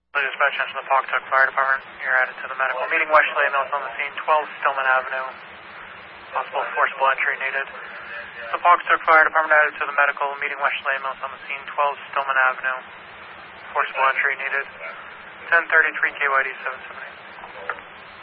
Dispatch to the Pawcatuck Fire Department. You're added to the medical. Meeting Wesley Mills on the scene, 12 Stillman Avenue. Possible forcible entry needed. The Pawcatuck Fire Department added to the medical. Meeting Wesley Mills on the scene, 12 Stillman Avenue. Forcible entry needed. 1033 KYD 778.